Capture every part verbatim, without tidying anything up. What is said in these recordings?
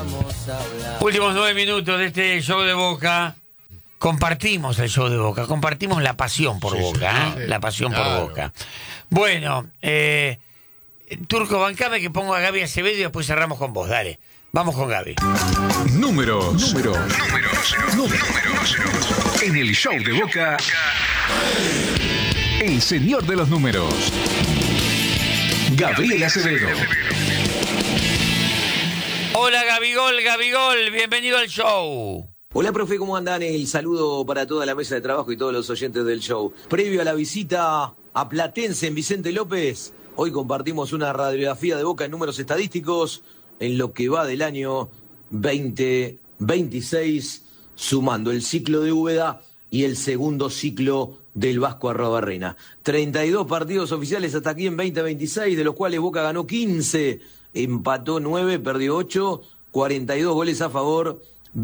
Últimos nueve minutos de este show de Boca. Compartimos el show de Boca, compartimos la pasión por sí, Boca, sí, ¿eh? sí, la pasión claro. por Boca. Bueno, eh, Turco, bancame que pongo a Gaby Acevedo y después cerramos con vos, dale. Vamos con Gaby. Números, números, números, números. En el show de Boca, el señor de los números, Gabriel Acevedo. Hola Gabigol, Gabigol, bienvenido al show. Hola, profe, ¿cómo andan? El saludo para toda la mesa de trabajo y todos los oyentes del show. Previo a la visita a Platense en Vicente López, hoy compartimos una radiografía de Boca en números estadísticos en lo que va del año veinte veintiséis, sumando el ciclo de Úbeda y el segundo ciclo del Vasco Arrobarrena. treinta y dos partidos oficiales hasta aquí en veinte veintiséis, de los cuales Boca ganó quince, empató nueve, perdió ocho, cuarenta y dos goles a favor,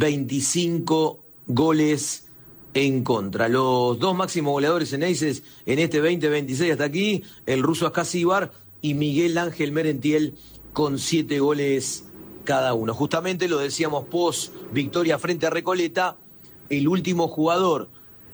veinticinco goles en contra. Los dos máximos goleadores en Aces en este veinte veintiséis hasta aquí, el ruso Ascasíbar y Miguel Ángel Merentiel, con siete goles cada uno. Justamente lo decíamos post victoria frente a Recoleta, el último jugador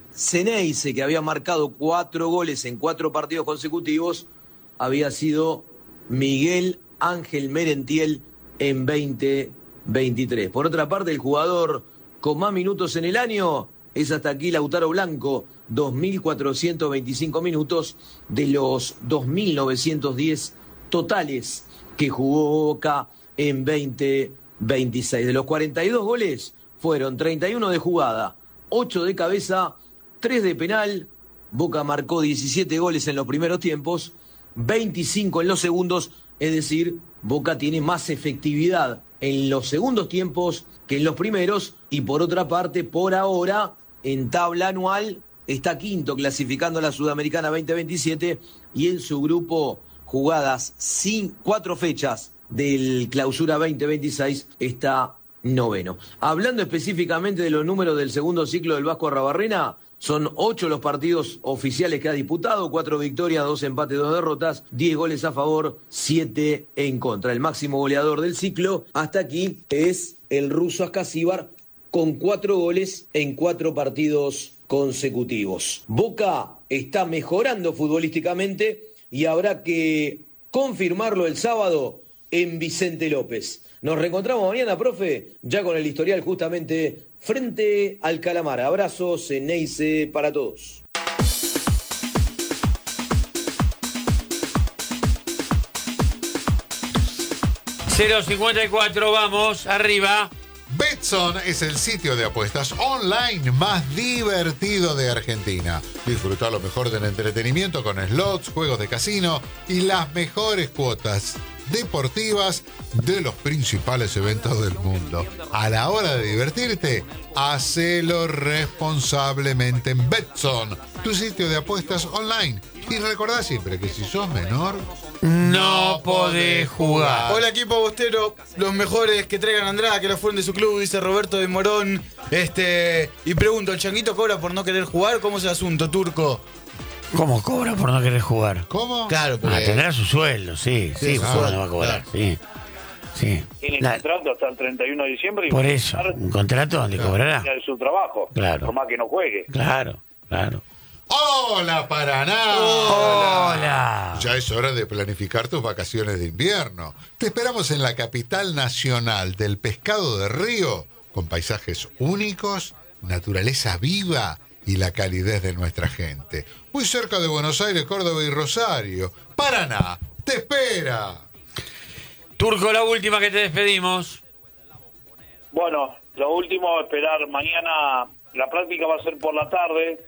Ceneice que había marcado cuatro goles en cuatro partidos consecutivos había sido Miguel Ángel Merentiel en veinte veintitrés. Por otra parte, el jugador con más minutos en el año es hasta aquí Lautaro Blanco, dos mil cuatrocientos veinticinco minutos de los dos mil novecientos diez totales que jugó Boca en veinte veintiséis. De los cuarenta y dos goles fueron treinta y uno de jugada, ocho de cabeza, tres de penal. Boca marcó diecisiete goles en los primeros tiempos, veinticinco en los segundos, es decir, Boca tiene más efectividad en los segundos tiempos que en los primeros, y por otra parte, por ahora, en tabla anual, está quinto clasificando a la Sudamericana veinte veintisiete, y en su grupo jugadas sin cuatro fechas del Clausura veinte veintiséis está noveno. Hablando específicamente de los números del segundo ciclo del Vasco Arrobarrena, son ocho los partidos oficiales que ha disputado, cuatro victorias, dos empates, dos derrotas, diez goles a favor, siete en contra. El máximo goleador del ciclo hasta aquí es el ruso Ascasíbar, con cuatro goles en cuatro partidos consecutivos. Boca está mejorando futbolísticamente y habrá que confirmarlo el sábado en Vicente López. Nos reencontramos mañana, profe, ya con el historial justamente frente al Calamar. Abrazos en Ceneice para todos. cero cincuenta y cuatro, vamos, arriba. Betson es el sitio de apuestas online más divertido de Argentina. Disfruta lo mejor del entretenimiento con slots, juegos de casino y las mejores cuotas deportivas de los principales eventos del mundo. A la hora de divertirte, hacelo responsablemente en Betson, tu sitio de apuestas online. Y recordá siempre que si sos menor, no podés jugar. Hola, equipo bostero, los mejores que traigan a Andrada, que lo fueron de su club, dice Roberto de Morón. Este, y pregunto, ¿el Changuito cobra por no querer jugar? ¿Cómo es el asunto, Turco? ¿Cómo cobra por no querer jugar? ¿Cómo? Claro, pero... Ah, tendrá su sueldo, sí, sí, sí, ¿cómo no va a cobrar? Claro. Sí, sí. Tiene La... contrato hasta el treinta y uno de diciembre. Y por eso, un contrato le claro. cobrará. De su trabajo, claro. Por más que no juegue. Claro, claro. ¡Hola, Paraná! ¡Hola! Hola. Ya es hora de planificar tus vacaciones de invierno. Te esperamos en la capital nacional del pescado de río, con paisajes únicos, naturaleza viva y la calidez de nuestra gente. Muy cerca de Buenos Aires, Córdoba y Rosario. Paraná, te espera. Turco, la última que te despedimos. Bueno, lo último, esperar mañana. La práctica va a ser por la tarde.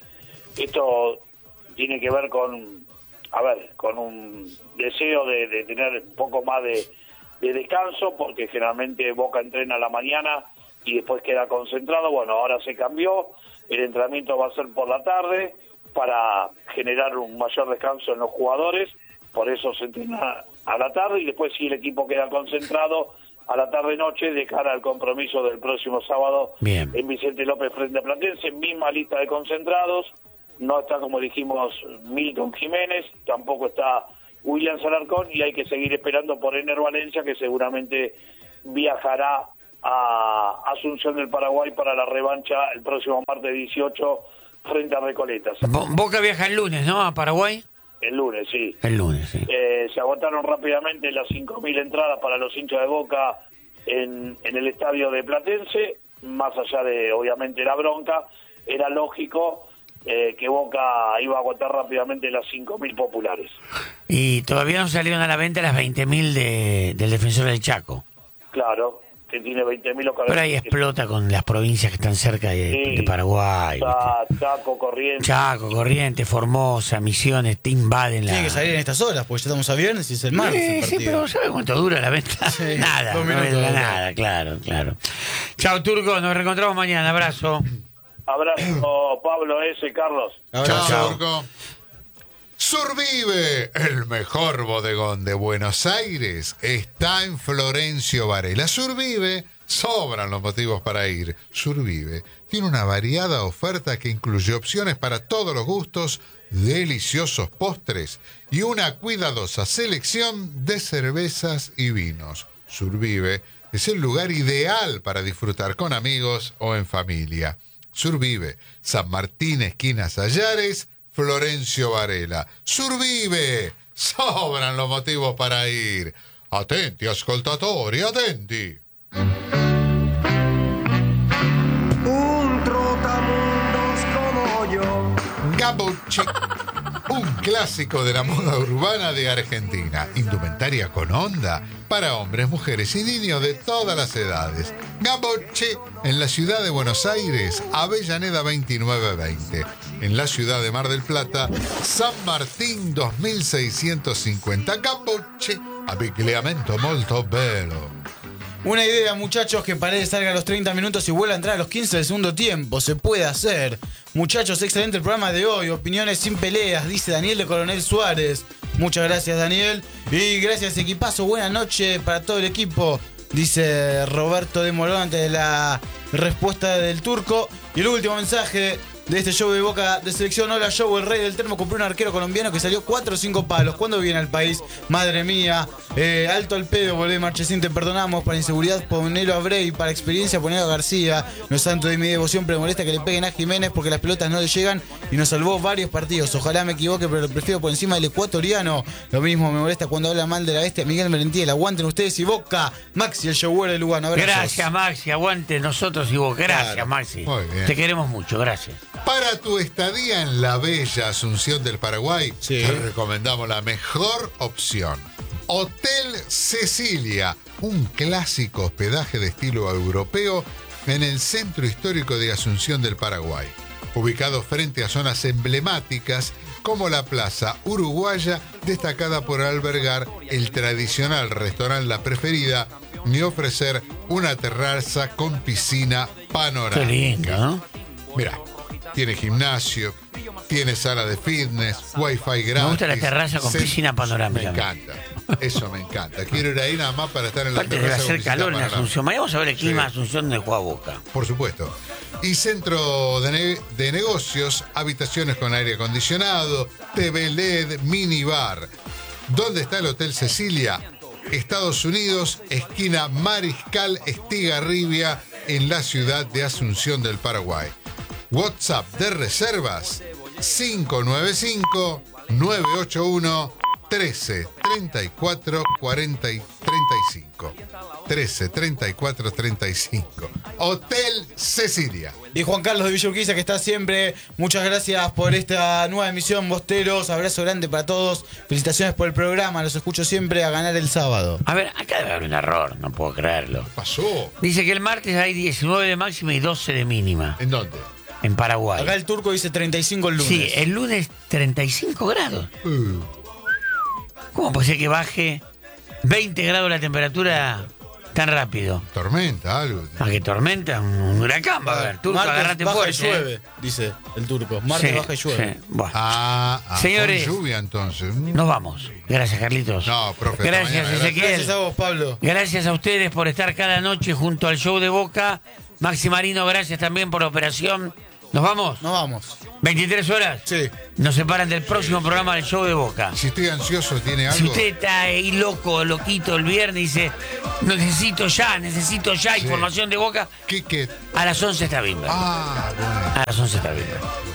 Esto tiene que ver con, a ver, con un deseo de, de tener un poco más de, de descanso, porque generalmente Boca entrena a la mañana y después queda concentrado. Bueno, ahora se cambió, el entrenamiento va a ser por la tarde para generar un mayor descanso en los jugadores, por eso se entrena a la tarde y después si el equipo queda concentrado a la tarde-noche de cara al compromiso del próximo sábado. Bien. En Vicente López frente a Platense, misma lista de concentrados. No está, como dijimos, Milton Jiménez, tampoco está William Alarcón y hay que seguir esperando por Ener Valencia, que seguramente viajará a Asunción del Paraguay para la revancha el próximo martes dieciocho frente a Recoletas. Bo- Boca viaja el lunes, ¿no? A Paraguay. El lunes, sí. El lunes, sí. Eh, se agotaron rápidamente las cinco mil entradas para los hinchas de Boca en, en el estadio de Platense, más allá de, obviamente, la bronca, era lógico eh, que Boca iba a agotar rápidamente las cinco mil populares. Y todavía no salieron a la venta las veinte mil de, del Defensor del Chaco. Claro, que tiene veinte mil locales. Pero ahí explota con las provincias que están cerca de, Sí. de Paraguay. Cha- ¿viste? Chaco, Corrientes. Chaco, Corrientes, Formosa, Misiones, te invaden la... Tiene que salir en estas horas, porque ya estamos a viernes y es el martes. Sí, el sí, partido. pero ¿sabe cuánto dura la venta? Sí, nada, dos no minutos, dura ¿no? nada, claro, claro. Chao, Turco, nos reencontramos mañana, abrazo. Abrazo, Pablo S. Carlos. Abrazo. Chao, Turco. Survive, el mejor bodegón de Buenos Aires, está en Florencio Varela. Survive, sobran los motivos para ir. Survive tiene una variada oferta que incluye opciones para todos los gustos, deliciosos postres y una cuidadosa selección de cervezas y vinos. Survive es el lugar ideal para disfrutar con amigos o en familia. Survive, San Martín, esquina Sallares, Florencio Varela. Survive, sobran los motivos para ir. Atenti, ascoltatori, atenti. Un trotamundos como yo. Gabouche, un clásico de la moda urbana de Argentina. Indumentaria con onda para hombres, mujeres y niños de todas las edades. Gabouche, en la ciudad de Buenos Aires, Avellaneda veintinueve veinte. En la ciudad de Mar del Plata, San Martín dos mil seiscientos cincuenta. Gabouche, abbigliamento molto bello. Una idea, muchachos, que Paredes salga a los treinta minutos y vuelva a entrar a los quince del segundo tiempo. Se puede hacer. Muchachos, excelente el programa de hoy. Opiniones sin peleas, dice Daniel de Coronel Suárez. Muchas gracias, Daniel. Y gracias, equipazo. Buenas noches para todo el equipo, dice Roberto de Morón ante la respuesta del Turco. Y el último mensaje de este show de Boca de selección. Hola, show, el rey del termo compró un arquero colombiano que salió cuatro o cinco palos. ¿Cuándo viene al país? Madre mía. Eh, alto al pedo, volvé, Marchesín, te perdonamos. Para inseguridad, ponelo a Bray. Para experiencia, ponelo a García. No es santo de mi devoción, pero me molesta que le peguen a Jiménez porque las pelotas no le llegan y nos salvó varios partidos. Ojalá me equivoque, pero lo prefiero por encima del ecuatoriano. Lo mismo me molesta cuando habla mal de la bestia Miguel Merentiel. Aguanten ustedes y Boca. Maxi, el showero de Lugano. Abrazos. Gracias, Maxi, aguante nosotros y vos. Gracias, Claro. Maxi. Muy bien. Te queremos mucho, gracias. Para tu estadía en la bella Asunción del Paraguay, Sí. te recomendamos la mejor opción. Hotel Cecilia, un clásico hospedaje de estilo europeo en el centro histórico de Asunción del Paraguay. Ubicado frente a zonas emblemáticas como la Plaza Uruguaya, destacada por albergar el tradicional restaurante La Preferida y ofrecer una terraza con piscina panorámica. Qué lindo, ¿no? Mira, tiene gimnasio, tiene sala de fitness, wifi gratis. gusta la terraza con cen- piscina panorámica. Me encanta, eso me encanta. Quiero ir ahí nada más para estar en la Aparte debe terraza con hacer piscina calor en panorámica. Asunción. Mañana vamos a ver el clima de Sí. Asunción de juega Boca. Por supuesto. Y centro de, ne- de negocios, habitaciones con aire acondicionado, T V L E D, minibar. ¿Dónde está el Hotel Cecilia? Estados Unidos, esquina Mariscal Estigarribia, en la ciudad de Asunción del Paraguay. WhatsApp de reservas cinco nueve cinco, nueve ocho uno, trece treinta y cuatro cuarenta y treinta y cinco. trece treinta y cuatro treinta y cinco. Hotel Cecilia. Y Juan Carlos de Villa Urquiza, que está siempre. Muchas gracias por esta nueva emisión, Bosteros. Abrazo grande para todos. Felicitaciones por el programa. Los escucho siempre a ganar el sábado. A ver, acá debe haber un error, no puedo creerlo. Pasó. Dice que el martes hay diecinueve de máxima y doce de mínima ¿En dónde? en Paraguay. Acá el Turco dice treinta y cinco el lunes. Sí, el lunes treinta y cinco grados. Uh, ¿Cómo puede ser que baje veinte grados la temperatura tan rápido? tormenta, algo. Ah, que tormenta, un, un huracán va a haber. Turco, Martes agarrate baja fuerte. y llueve, ¿eh? dice el Turco. Martes Sí, baja y llueve. sí. Bueno, Ah, ah, Señores. con lluvia entonces. Mm. nos vamos. Gracias, Carlitos. No, profe, hasta Gracias, mañana, gracias. Ezequiel. Gracias a vos, Pablo. Gracias a ustedes por estar cada noche junto al show de Boca. Maxi Marino, gracias también por la operación ¿Nos vamos? Nos vamos. ¿veintitrés horas? Sí. Nos separan del próximo programa del Show de Boca. Si estoy ansioso, ¿tiene algo? Si usted está ahí loco, loquito el viernes y dice, necesito ya, necesito ya Sí. información de Boca, ¿Qué, qué? a las once está Bimba. Ah, bueno. A las once está Bimba.